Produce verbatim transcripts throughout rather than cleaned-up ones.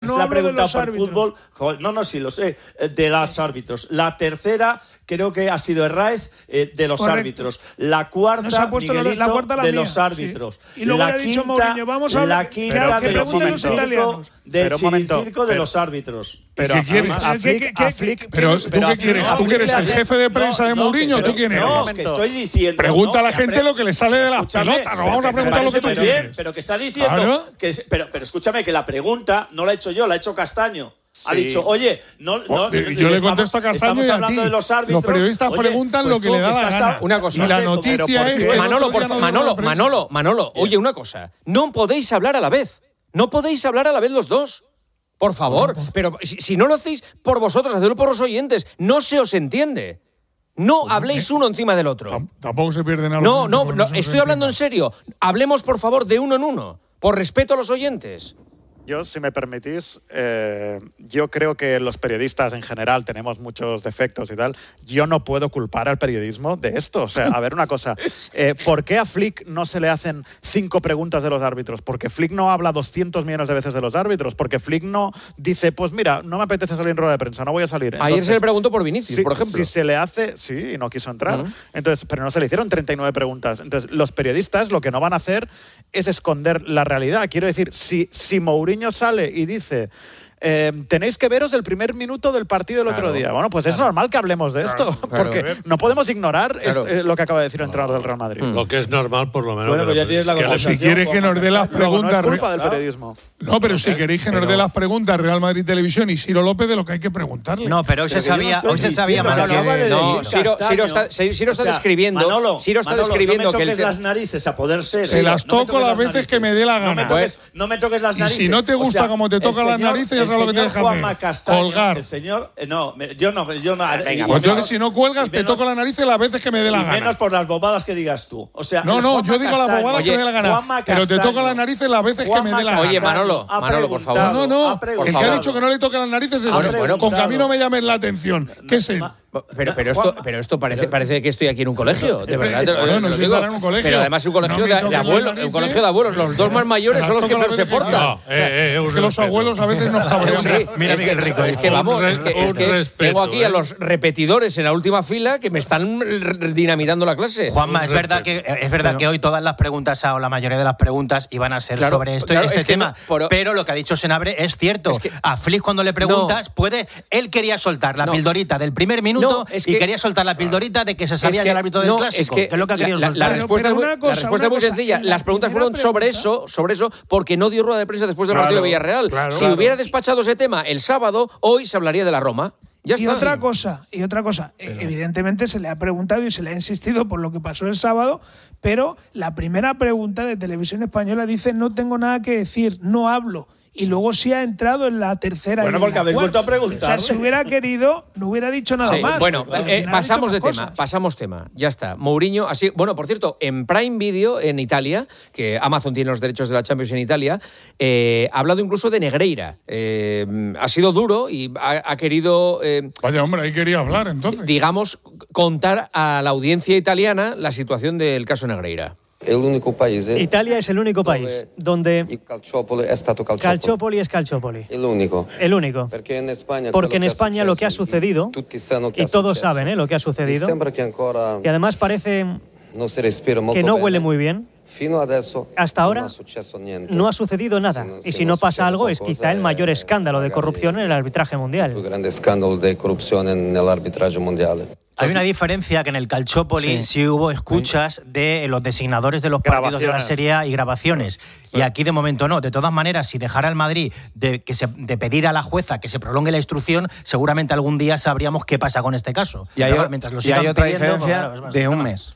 no se le ha hablo de preguntado los por árbitros. fútbol. Joder, no, no, sí lo sé, de los árbitros. La tercera creo que ha sido Herráez eh, de los Correcto. árbitros. La cuarta, Nos ha puesto Miguelito, la cuarta la de mía, los árbitros. Sí. Y luego la ya ha dicho quinta, Mourinho, vamos a hablar la que- quinta que de pregunten los los italianos. del Pero un momento, circo de pero- los árbitros. Pero ¿Qué quieres? además, A ¿Qué- Flick- qué- qué- a Flick- qué- pero qué- ¿tú qué qué- quieres? no, ¿Tú que eres el Flick- jefe de prensa no, de no, Mourinho? pero- ¿Tú quién eres? No, que estoy diciendo. Pregunta no, a la que gente apre- lo que le sale de las Escúchame, pelotas. No vamos a pero- preguntar lo que pero tú bien, quieres. Pero que está diciendo. Claro. Que es- pero, pero escúchame, que la pregunta no la he hecho yo, la ha hecho Castaño. Ha Sí. dicho, oye, no. no Eh, yo le estamos- contesto a Castaño estamos y a hablando ti. de los árbitros. Los periodistas Oye, preguntan pues lo que tú le da la estás gana. tan- Una cosa. Y no la sé, pero noticia ¿por es qué? que. Manolo, el otro por día fa- no Manolo, dio la prensa. Manolo, Manolo, oye, una cosa. No podéis hablar a la vez. No podéis hablar a la vez los dos. Por favor. Pero si, si no lo hacéis por vosotros, hacedlo por los oyentes. No se os entiende. No habléis uno encima del otro. Tam- Tampoco se pierden a los No, oyentes no, porque no, se nos estoy hablando en entienda. serio. Hablemos, por favor, de uno en uno. Por respeto a los oyentes. Yo, si me permitís, eh, yo creo que los periodistas en general tenemos muchos defectos y tal. Yo no puedo culpar al periodismo de esto. O sea, a ver una cosa. Eh, ¿Por qué a Flick no se le hacen cinco preguntas de los árbitros? Porque Flick no habla doscientos millones de veces de los árbitros. Porque Flick no dice, pues mira, no me apetece salir en rueda de prensa, no voy a salir. Ayer Entonces, se le preguntó por Vinicius, si, por ejemplo. Si se le hace, sí, y no quiso entrar. Uh-huh. Entonces, pero no se le hicieron treinta y nueve preguntas. Entonces, los periodistas lo que no van a hacer es esconder la realidad. Quiero decir, si, si Mourinho sale y dice, eh, tenéis que veros el primer minuto del partido del Claro, otro día. Bueno, pues es normal que hablemos de Claro, esto, claro. porque no podemos ignorar Claro. es- eh, lo que acaba de decir el entrenador del Real Madrid. Mm. Lo que es normal, por lo menos. Bueno, que pues lo- ya tienes la que le- conversación. Si quieres que nos dé las Luego, no preguntas. es culpa re- del Claro. periodismo. No, pero si queréis que nos Pero- dé las preguntas Real Madrid Televisión y Ciro López de lo que hay que preguntarle. No, pero hoy Pero se que yo no sabía, estoy hoy se sabía, diciendo, Manolo. acaba de No, decir Ciro, Castaño. Ciro está, Ciro está O sea, describiendo. Manolo, Ciro está Manolo, describiendo no me que toques el las narices a poder ser. Se las No me toco toques las veces narices. que me dé la No me gana. toques, no me toques las Y narices. si no te O gusta sea, como te el tocan las señor- narices, ya el sabes lo que señor tienes que Juanma hacer. Castaño, Colgar. El señor, eh, no, me- yo no, yo no. Venga, y pues Pues menos- entonces, si no cuelgas, y te menos- toco las narices las veces que me dé la y menos gana. por las bobadas que digas tú. O sea, No, el no, Juanma yo digo las Castaño- bobadas que me dé la gana. Juanma Pero te Castaño- toco las narices las veces que me dé la Juanma gana. Oye, Manolo, ha Manolo, por favor. preguntado, No, no, ha el preguntado. que ha dicho que no le toque las narices es Bueno, él. bueno, Con que a mí no preguntado. me llames la atención. ¿Qué es él? Pero, pero esto, pero esto parece, parece que estoy aquí en un colegio, de verdad. te lo- Bueno, te no lo sé digo. estar en un colegio. Pero además un colegio No me de, de toques las abuelos, narices. un colegio de abuelos. Los dos más mayores Se son las los que toco peor las se veces que portan. No, eh, eh, un Es que los respeto. abuelos a veces nos Sí, cabrean. Mira, es Miguel que- Rico. Es que vamos, Un es que, es res- que un respeto, tengo aquí a ¿eh? los repetidores en la última fila que me están r- dinamitando la clase. Juanma, es Un verdad que respeto. es verdad Pero- que hoy todas las preguntas o la mayoría de las preguntas iban a ser Claro, sobre esto, claro, este es que tema. no, pero- pero lo que ha dicho Senabre es cierto. Es que- a Flick cuando le preguntas, puede, él quería soltar la No. pildorita del primer minuto No, es y que- quería soltar la pildorita de que se Es sabía que- ya el árbitro del no, clásico, es que, es lo que ha la- querido la, soltar. La respuesta, Pero es muy, una la cosa, respuesta es una muy cosa, sencilla. en la Las preguntas primera fueron sobre pregunta- eso, sobre eso, porque no dio rueda de prensa después del Claro, partido de Villarreal. claro, si claro. hubiera despachado ese tema el sábado, hoy se hablaría de la Roma. Ya Y está. otra cosa, y otra cosa, eh, evidentemente se le ha preguntado y se le ha insistido por lo que pasó el sábado, pero la primera pregunta de Televisión Española dice no tengo nada que decir, no hablo. Y luego sí ha entrado en la tercera. Bueno, y en porque la habéis cuarta. vuelto a preguntar. O sea, si hubiera querido, no hubiera dicho nada Sí, más. bueno, Al eh, final ha pasamos de dicho más tema, cosas. pasamos tema, ya está. Mourinho, así, bueno, por cierto, en Prime Video en Italia, que Amazon tiene los derechos de la Champions en Italia, eh, ha hablado incluso de Negreira. Eh, ha sido duro y ha, ha querido, eh, Vaya, hombre, ahí quería hablar entonces. digamos, contar a la audiencia italiana la situación del caso Negreira. El único país. ¿eh? Italia es el único país donde Il Calciopoli è stato Calciopoli. Calciopoli es Calciopoli. El único. El único. Perché en España, Porque en quello che è España lo que ha successo, sucedido, tutti sanno che y è todos successo. saben ¿eh? lo que ha Y sucedido, sembra che ancora y además parece non si respira molto que no bene. huele muy bien. Fino adesso Hasta ahora non è successo niente. no ha sucedido nada. Si no- Y si si no no pasa succede algo, es qualcosa, quizá el mayor eh, escándalo de magari corrupción en el arbitraje Il più mundial. grande scandalo di corruzione nell'arbitraggio mondiale. Hay una diferencia que en el Calciopoli sí, Sí. hubo escuchas de los designadores de los partidos de la Grabaciones. Serie A y grabaciones. Y aquí de momento no. De todas maneras, si dejara el Madrid de, que se, de pedir a la jueza que se prolongue la instrucción, seguramente algún día sabríamos qué pasa con este caso. Y hay, Pero o- mientras lo y sigan hay otra pidiendo, pues, diferencia claro, es más de un drama. mes.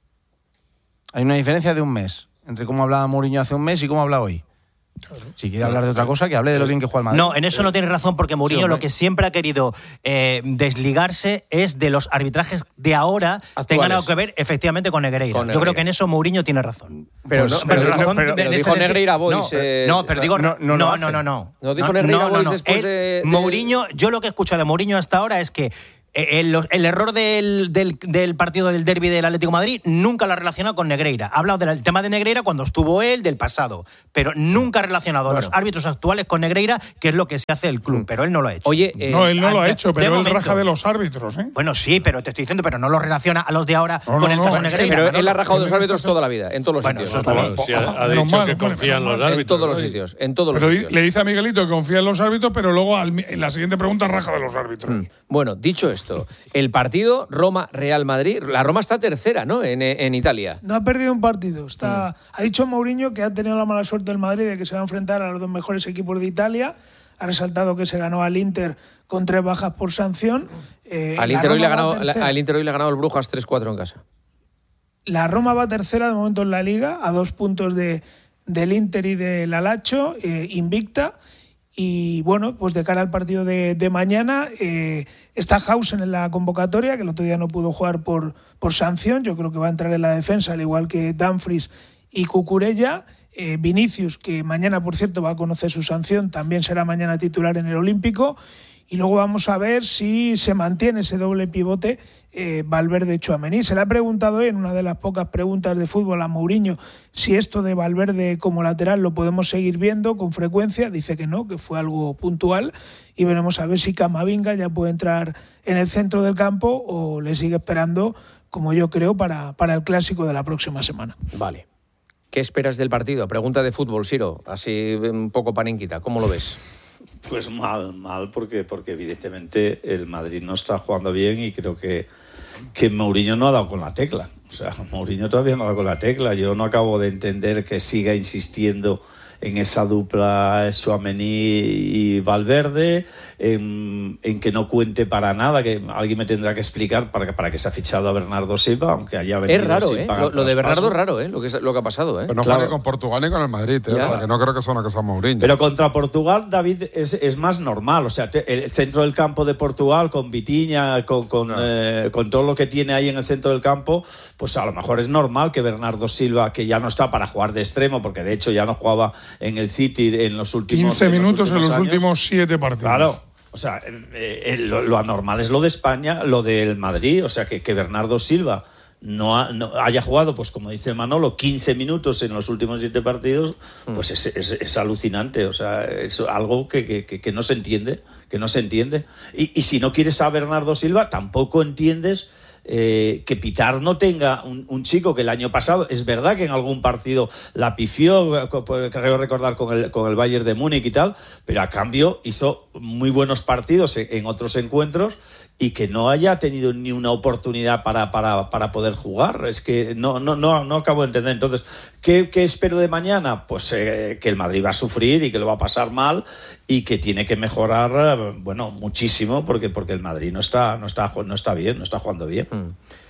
Hay una diferencia de un mes entre cómo hablaba Mourinho hace un mes y cómo habla hoy. Si quiere hablar de otra cosa, que hable de lo bien que juega el Madrid. No, en eso no tienes razón, porque Mourinho Sí, hombre. lo que siempre ha querido eh, desligarse es de los arbitrajes de ahora tengan algo que ver efectivamente con Negreira. Con Yo creo Negreira. que en eso Mourinho tiene razón. Pero Pues, no- pero pero- razón pero- de- pero en ese dijo sentido- Negreira Boys, No, eh, no, pero digo no, no lo no, hace. no, no, no. No dijo Negreira Boys después Él- de- de- Mourinho, yo lo que he escuchado de Mourinho hasta ahora es que El, el error del, del, del partido del derbi del Atlético de Madrid nunca lo ha relacionado con Negreira. Ha hablado del tema de Negreira cuando estuvo él, del pasado, pero nunca ha relacionado bueno. a los árbitros actuales con Negreira, que es lo que se hace el club, pero él no lo ha hecho. Oye, eh, no, él no lo ha hecho, pero él momento. raja de los árbitros, ¿eh? Bueno, sí, pero te estoy diciendo, pero no lo relaciona a los de ahora no, con no, el no, caso no, Negreira. Pero ¿no? él ha rajado de los en árbitros este toda la vida, en todos los bueno, sitios. eso Bueno, sí, ha, ha Menos dicho mal, que bueno, confía en menos los mal. árbitros. En todos los ¿no? sitios, en todos los Pero sitios. le dice a Miguelito que confía en los árbitros, pero luego al, en la siguiente pregunta raja de los árbitros. Mm. Bueno, dicho esto, el partido Roma-Real Madrid, la Roma está tercera, ¿no? En, en Italia. No ha perdido un partido. Está, mm. Ha dicho Mourinho que ha tenido la mala suerte del Madrid de que se va a enfrentar a los dos mejores equipos de Italia. Ha resaltado que se ganó al Inter con tres bajas por sanción. Eh, al, Inter hoy le ha ganado, al Inter hoy le ha ganado el Brujas tres cuatro en casa. La Roma va tercera de momento en la Liga, a dos puntos de, del Inter y del Alacho, eh, invicta. Y bueno, pues de cara al partido de, de mañana, eh, está Hausen en la convocatoria, que el otro día no pudo jugar por, por sanción. Yo creo que va a entrar en la defensa, al igual que Dumfries y Cucurella. Eh, Vinicius, que mañana, por cierto, va a conocer su sanción, también será mañana titular en el Olímpico. Y luego vamos a ver si se mantiene ese doble pivote eh, Valverde-Tchouaméni. Se le ha preguntado hoy, en una de las pocas preguntas de fútbol, a Mourinho si esto de Valverde como lateral lo podemos seguir viendo con frecuencia. Dice que no, que fue algo puntual. Y veremos a ver si Camavinga ya puede entrar en el centro del campo o le sigue esperando, como yo creo, para, para el clásico de la próxima semana. Vale. ¿Qué esperas del partido? Pregunta de fútbol, Siro. Así un poco panenquita. ¿Cómo lo ves? Pues mal, mal, porque, porque evidentemente el Madrid no está jugando bien y creo que, que Mourinho no ha dado con la tecla. O sea, Mourinho todavía no ha dado con la tecla. Yo no acabo de entender que siga insistiendo en esa dupla Tchouaméni y Valverde, en, en que no cuente para nada, que alguien me tendrá que explicar para, para qué se ha fichado a Bernardo Silva, aunque haya venido es raro, sin ¿eh? pagar Lo, lo de Bernardo traspaso. es raro, ¿eh? Lo que, lo que ha pasado, ¿eh? Pero no Claro. juega ni con Portugal ni con el Madrid, ¿eh? O sea, que no creo que sea una cosa Mourinho. Pero contra Portugal, David, es, es más normal. O sea, te, el centro del campo de Portugal, con Vitinha, con, con, No. eh, con todo lo que tiene ahí en el centro del campo, pues a lo mejor es normal que Bernardo Silva, que ya no está para jugar de extremo, porque de hecho ya no jugaba en el City en los últimos quince minutos en los años. últimos siete partidos. Claro. O sea, eh, eh, lo, lo anormal es lo de España, lo del Madrid. O sea, que, que Bernardo Silva no, ha, no haya jugado, pues como dice Manolo, quince minutos en los últimos siete partidos, pues es, es, es alucinante. O sea, es algo que, que, que no se entiende, que no se entiende. Y, y si no quieres a Bernardo Silva, tampoco entiendes Eh, que Pitar no tenga un, un chico que el año pasado, es verdad que en algún partido la pifió, creo recordar con el, con el Bayern de Múnich y tal, pero a cambio hizo muy buenos partidos en, en otros encuentros, y que no haya tenido ni una oportunidad para, para, para poder jugar. Es que no, no, no, no acabo de entender. Entonces, ¿qué, qué espero de mañana? Pues eh, que el Madrid va a sufrir y que lo va a pasar mal y que tiene que mejorar, bueno, muchísimo, porque, porque el Madrid no está, no, está, no está bien, no está jugando bien. Mm.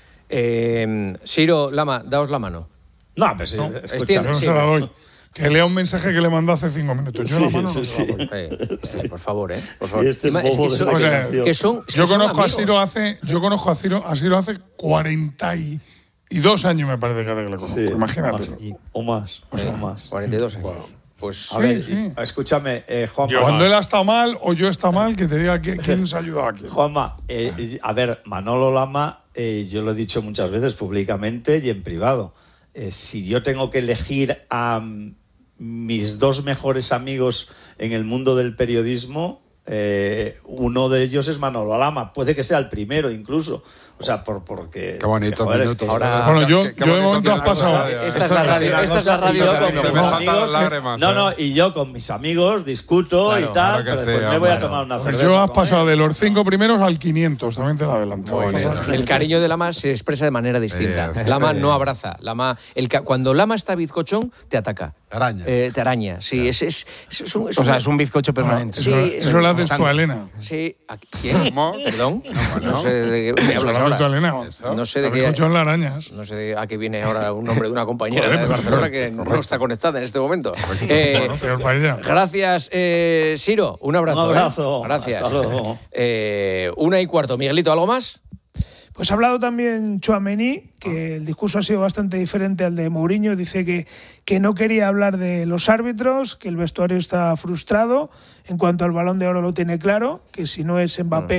Eh, Siro, Lama, daos la mano. No, pero sí, No, escucha, yo no se la doy. Que lea un mensaje que le mandó hace cinco minutos. Yo Sí, la mano no sí, se la doy. Eh, eh, por favor, ¿eh? Por favor. Sí, este es Encima, es que bobo de son, la O sea, canción. que son- es que Yo son conozco a amigos. Siro hace, yo conozco a Ciro, a Ciro hace cuarenta y dos años, me parece que le conozco. Sí, Imagínate. O más, o Eh, más. cuarenta y dos años. Pues A Sí, ver, sí. escúchame, eh, Juanma. Yo- Cuando él ha estado mal o yo he estado mal, que te diga quién, quién se ha ayudado aquí. Juanma, eh, a ver, Manolo Lama, eh, yo lo he dicho muchas veces públicamente y en privado. Eh, si yo tengo que elegir a mm, mis dos mejores amigos en el mundo del periodismo, eh, uno de ellos es Manolo Lama. Puede que sea el primero incluso. O sea, por, porque... Qué bonitos joder, es minutos. que- ahora- Bueno, yo, Qué- qué yo de bonito momento has tiene la pasado. cosa de- Esta es la radio, esta es la radio Y yo que a mí con me mis me gusta. faltan amigos- las lágrimas, No, ¿eh? no, y yo con mis amigos discuto Claro, y tal, claro que pero sí, después me voy a hombre. tomar una Pues cerveza. yo has con él. pasado de los cinco primeros al quinientos, también te lo adelanto. Muy bien. El cariño de Lama se expresa de manera distinta. Sí, Lama sí. no abraza. Lama, el, ca- cuando Lama está bizcochón, te ataca. Araña. Eh, te araña. Sí, es, es, es, es un, es O sea, un- es un bizcocho permanente. Sí, Eso, es eso un- lo haces tú a Elena. Sí. ¿A quién? ¿Cómo? ¿Perdón? bueno. No sé de qué me Eso hablas lo haces tú a ahora. Elena. Eso. No sé de Habéis qué. escuchado en las arañas. No sé de a qué viene ahora un nombre de una compañera Joder, de pero- Barcelona que no está conectada en este momento. Eh, Bueno, peor para ella. Gracias, eh, Siro. Un abrazo. Un abrazo. ¿eh? Gracias. Hasta luego. Eh, una y cuarto. Miguelito, ¿algo más? Pues ha hablado también Tchouaméni, que el discurso ha sido bastante diferente al de Mourinho. Dice que, que no quería hablar de los árbitros, que el vestuario está frustrado. En cuanto al Balón de Oro lo tiene claro, que si no es Mbappé,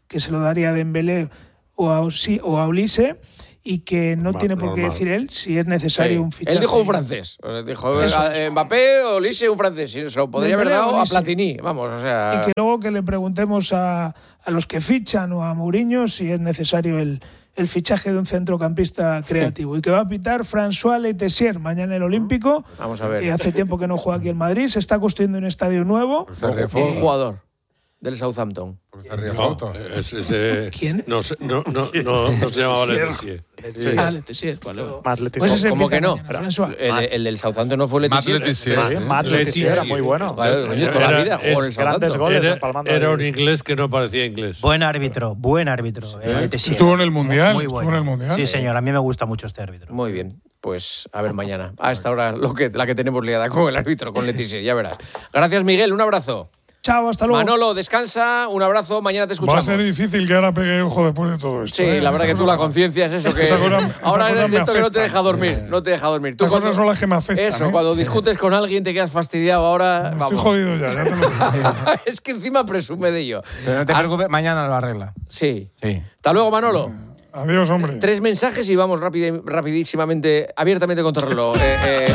que se lo daría a Dembélé o a, Osi, o a Olise, y que no Normal, tiene por qué normal. decir él si es necesario Sí. un fichaje. Él dijo un francés. Dijo Eso eh, Mbappé o Olise un francés. Y se lo podría haber Dembélé o dado a Olise. Platini. Vamos, o sea. Y que luego que le preguntemos a, a los que fichan o a Mourinho si es necesario el, el fichaje de un centrocampista creativo. Y que va a pitar François Letessier mañana en el Olímpico. Vamos a ver. Eh, hace tiempo que no juega aquí en Madrid. Se está construyendo un estadio nuevo. Se ríe Buen Fouto. jugador del Southampton. Porque se ríe No, Fouto. ese, ese- ¿Quién? No, se- no, no, no, no se llamaba Letessier. Ah, Letessier. Vale. Matt Letizia. Pues ese ¿Cómo pita que no? mañana, François. El, el del Southampton no fue Matt Letizia. Letizia. Sí, Matt Letizia era muy bueno. Vale, coño, toda la vida jugó en el Grandes Southampton. goles Era, empalmando era ahí. un inglés que no parecía inglés. Buen árbitro, buen árbitro. el Letessier. Estuvo en el Mundial, Muy estuvo bueno. en el Mundial. Sí, señor, a mí me gusta mucho este árbitro. Muy bien. Pues a ver mañana. A esta hora lo que, la que tenemos liada con el árbitro, con Letizia, ya verás. Gracias, Miguel. Un abrazo. Chao, hasta luego. Manolo, descansa. Un abrazo. Mañana te Va a escuchamos. ser difícil que ahora pegue ojo después de todo esto. Sí, ¿eh? la verdad que Estas tú la cosas- conciencia es eso que Estas cosas- estas ahora cosas eres me de esto que no te afectan. deja dormir, no te deja dormir. Tú Estas cosas son las que me afectan. Eso, ¿eh? cuando discutes con alguien te quedas fastidiado ahora. Estoy Vamos. jodido ya, ya te lo digo. Es que encima presume de ello. Pero no te Ah, preocupes, mañana lo arregla. Sí. Sí. Hasta luego, Manolo. Adiós, hombre. Tres mensajes y vamos rápida- rapidísimamente, abiertamente contra el reloj. Eh,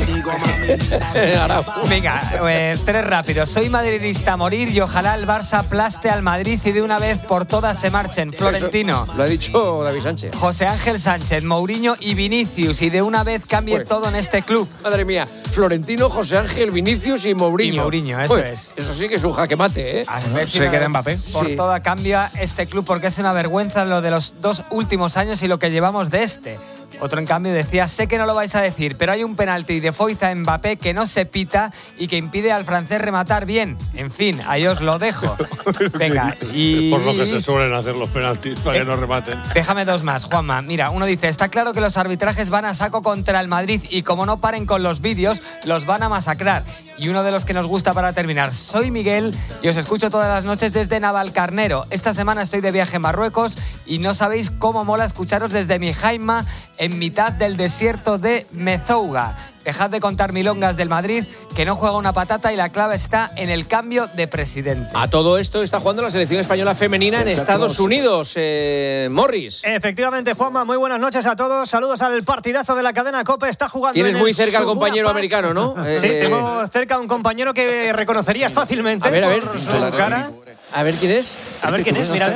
eh, Arau. Venga, eh, tres rápidos. Soy madridista a morir y ojalá el Barça aplaste al Madrid y de una vez por todas se marchen. Florentino. Eso lo ha dicho David Sánchez. José Ángel Sánchez, Mourinho y Vinicius y de una vez cambie Pues, todo en este club. Madre mía, Florentino, José Ángel, Vinicius y Mourinho. Y Mourinho, eso Pues, es. Eso sí que es un jaque mate, ¿eh? A ver si Se una queda vez Mbappé. Por Sí. toda cambia este club porque es una vergüenza lo de los dos últimos años y lo que llevamos de este. Otro, en cambio, decía, sé que no lo vais a decir, pero hay un penalti de Foyth a Mbappé que no se pita y que impide al francés rematar bien. En fin, ahí os lo dejo. Venga, y... Por lo que se suelen hacer los penaltis para que no rematen. Déjame dos más, Juanma. Mira, uno dice, está claro que los arbitrajes van a saco contra el Madrid y como no paren con los vídeos, los van a masacrar. Y uno de los que nos gusta para terminar, soy Miguel y os escucho todas las noches desde Navalcarnero. Esta semana estoy de viaje en Marruecos y no sabéis cómo mola escucharos desde mi Jaima en mitad del desierto de Mezouga. Dejad de contar milongas del Madrid, que no juega una patata y la clave está en el cambio de presidente. A todo esto está jugando la selección española femenina en Estados Unidos. Eh, Morris. Efectivamente, Juanma, muy buenas noches a todos. Saludos al partidazo de la cadena COPE. Está jugando. Tienes en muy el cerca al Suguna compañero Park. americano, ¿no? Sí, Eh, tengo cerca a un compañero que reconocerías fácilmente. A ver, a ver. por su cara. A ver quién es. A ver quién es, mira.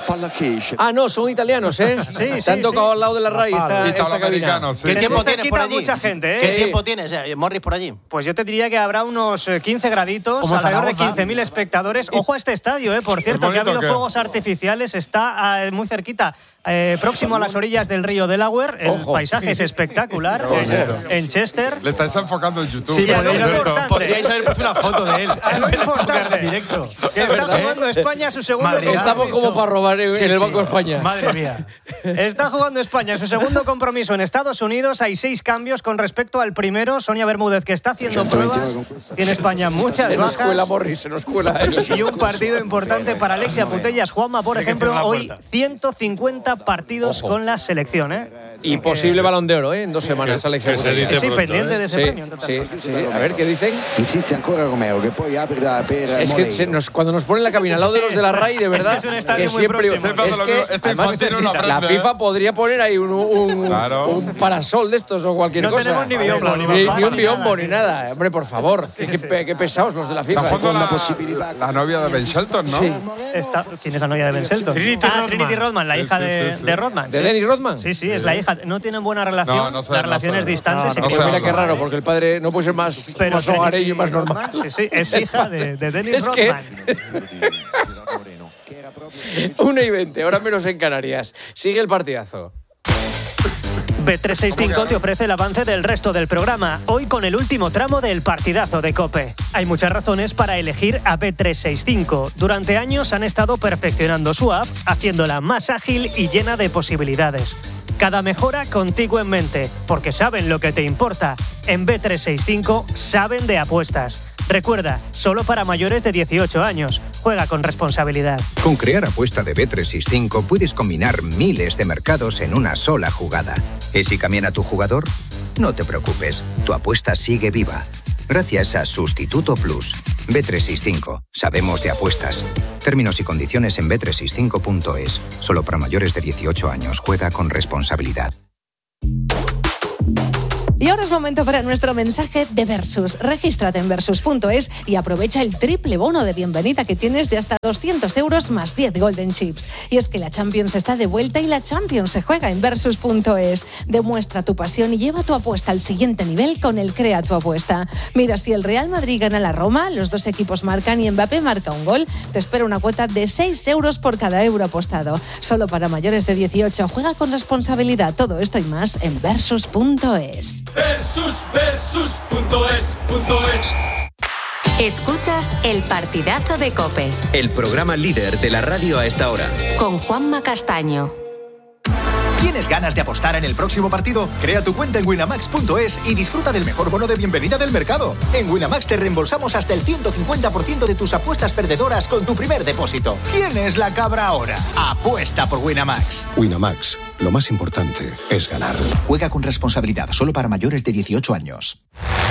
Ah, no, son italianos, ¿eh? Sí, Te sí, han tocado sí. al lado de la raya esta, esta cabina. Italoamericanos, sí. ¿Qué tiempo Se tienes quita por allí? mucha gente, ¿eh? ¿Qué Sí. tiempo tienes, eh, Morris, por allí? Pues yo te diría que habrá unos eh, quince graditos, Como en alrededor de Zaragoza. quince mil espectadores. Ojo a este estadio, ¿eh? Por cierto, que ha bonito habido que- fuegos artificiales, está eh, muy cerquita, eh, próximo a las orillas del río Delaware. El Ojo. paisaje es espectacular, en, en Chester. Le estáis enfocando en YouTube. Sí, Y algo podríais haber- importante. podríais haber puesto una foto de él. Algo importante. En directo. Que está jugando España su segundo Madrid. compromiso. Estamos como para robar en, Sí, en el sí. Banco de España. Madre mía. Está jugando España su segundo compromiso en Estados Unidos. Hay seis cambios con respecto al primero. Sonia Bermúdez, que está haciendo pruebas. Tiene España muchas Se nos cuela, bajas. Morris, se nos cuela. Y un partido importante para Alexia Putellas. Juanma, por Hay que ejemplo, cerrar la hoy puerta. ciento cincuenta partidos Ojo. con la selección, ¿eh? Y posible balón de oro, ¿eh? En dos semanas, Alex. que se dice Sí, pronto, pendiente ¿eh? de ese Sí, premio. en total. sí, sí. A ver, ¿qué dicen? Insiste ancora Romeo, che poi apre da, per Es que se nos- cuando nos ponen la cabina al lado de los de la R A I, de verdad, Es que es un estadio que muy siempre próximo. es que Este además, infantil no lo la aprende, FIFA ¿eh? podría poner ahí un, un, Claro. un parasol de estos o cualquier No cosa. tenemos ni biombo, ni ni, papá, ni un ni biombo nada. ni nada. Hombre, por favor, qué, qué pe- qué pesados los de la FIFA. Está jugando la, possibilità. la novia de Ben Shelton, ¿no? Sí. Está- ¿Quién es la novia de Ben Shelton? Trinity ah, Rodman. Trinity Rodman, la Sí, hija sí, de, sí, sí. de Rodman. ¿De sí. Dennis Rodman? Sí, sí, es la hija. No tienen buena relación. No, no sé, la no relación sé. es distante. No, sí no que sé, Pues es mira no qué sé. raro, porque el padre no puede ser más, Pero más hogareño y más Trinity normal. Rodman, sí, sí, es hija de, de Dennis Es que- Rodman. una y veinte, ahora menos en Canarias. Sigue el partidazo. B trescientos sesenta y cinco te ofrece el avance del resto del programa, hoy con el último tramo del partidazo de COPE. Hay muchas razones para elegir a B trescientos sesenta y cinco. Durante años han estado perfeccionando su app, haciéndola más ágil y llena de posibilidades. Cada mejora contigo en mente, porque saben lo que te importa. En B trescientos sesenta y cinco saben de apuestas. Recuerda, solo para mayores de dieciocho años. Juega con responsabilidad. Con Crear Apuesta de B trescientos sesenta y cinco puedes combinar miles de mercados en una sola jugada. ¿Y si cambian a tu jugador? No te preocupes, tu apuesta sigue viva. gracias a Sustituto Plus. B trescientos sesenta y cinco. Sabemos de apuestas. Términos y condiciones en B trescientos sesenta y cinco punto es. Solo para mayores de dieciocho años. Juega con responsabilidad. Y ahora es momento para nuestro mensaje de Versus. Regístrate en versus punto es y aprovecha el triple bono de bienvenida que tienes de hasta doscientos euros más diez Golden Chips. Y es que la Champions está de vuelta y la Champions se juega en versus punto es. Demuestra tu pasión y lleva tu apuesta al siguiente nivel con el Crea tu apuesta. Mira, si el Real Madrid gana la Roma, los dos equipos marcan y Mbappé marca un gol, te espera una cuota de seis euros por cada euro apostado. Solo para mayores de dieciocho. Juega con responsabilidad. Todo esto y más en versus punto es. Versus, versus, punto es, punto es. Escuchas el partidazo de COPE. El programa líder de la radio a esta hora. Con Juanma Castaño. ¿Tienes ganas de apostar en el próximo partido? Crea tu cuenta en winamax punto es y disfruta del mejor bono de bienvenida del mercado. En Winamax te reembolsamos hasta el ciento cincuenta por ciento de tus apuestas perdedoras con tu primer depósito. ¿Quién es la cabra ahora? Apuesta por Winamax. Winamax, lo más importante es ganar. Juega con responsabilidad, solo para mayores de dieciocho años.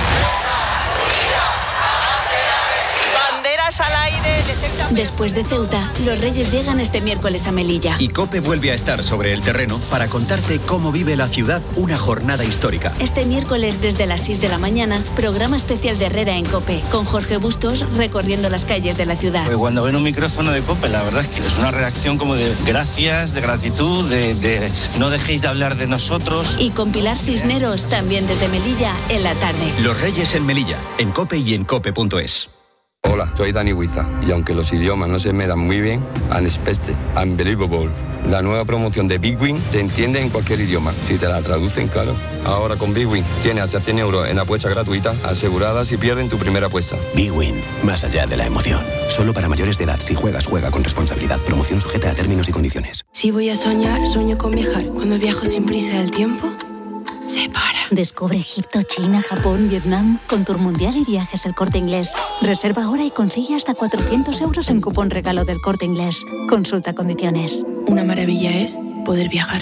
Al aire de Ceuta. Después de Ceuta, los Reyes llegan este miércoles a Melilla. Y COPE vuelve a estar sobre el terreno para contarte cómo vive la ciudad una jornada histórica. Este miércoles desde las seis de la mañana, programa especial de Herrera en COPE, con Jorge Bustos recorriendo las calles de la ciudad. Pues cuando ven un micrófono de COPE, la verdad es que es una reacción como de gracias, de gratitud, de, de no dejéis de hablar de nosotros. Y con Pilar Cisneros también desde Melilla en la tarde. Los Reyes en Melilla, en COPE y en cope punto es. Hola, soy Dani Huiza y aunque los idiomas no se me dan muy bien, unexpected, unbelievable. La nueva promoción de Big Win te entiende en cualquier idioma, si te la traducen, claro. Ahora con Big Win tienes hasta cien euros en apuestas gratuitas aseguradas si pierden tu primera apuesta. Big Win, más allá de la emoción. Solo para mayores de edad. Si juegas, juega con responsabilidad. Promoción sujeta a términos y condiciones. Si voy a soñar, sueño con viajar. Cuando viajo sin prisa del tiempo, se para. Descubre Egipto, China, Japón, Vietnam, con Tour Mundial y Viajes El Corte Inglés. Reserva ahora y consigue hasta cuatrocientos euros en cupón regalo del Corte Inglés. Consulta condiciones. Una maravilla es poder viajar.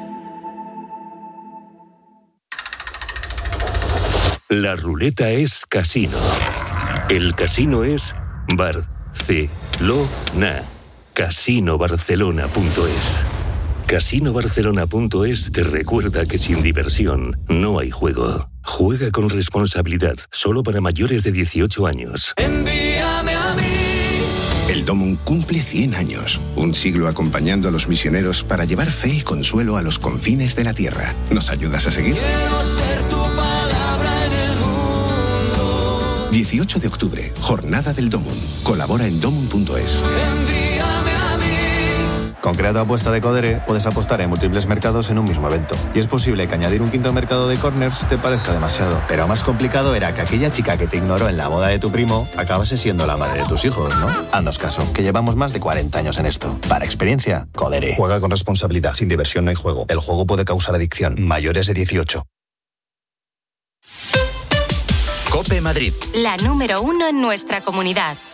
La ruleta es casino. El casino es Barcelona. casino barcelona punto es. casino barcelona punto es te recuerda que sin diversión no hay juego. Juega con responsabilidad, solo para mayores de dieciocho años. Envíame a mí. El Domum cumple cien años, un siglo acompañando a los misioneros para llevar fe y consuelo a los confines de la tierra. ¿Nos ayudas a seguir? Quiero ser tu palabra en el mundo. dieciocho de octubre, Jornada del Domum. Colabora en domum punto es. Envíame a mí. Con Crea tu apuesta de Codere puedes apostar en múltiples mercados en un mismo evento. Y es posible que añadir un quinto mercado de corners te parezca demasiado. Pero más complicado era que aquella chica que te ignoró en la boda de tu primo acabase siendo la madre de tus hijos, ¿no? Haznos caso, que llevamos más de cuarenta años en esto. Para experiencia, Codere. Juega con responsabilidad. Sin diversión no hay juego. El juego puede causar adicción. Mayores de dieciocho. COPE Madrid. La número uno en nuestra comunidad.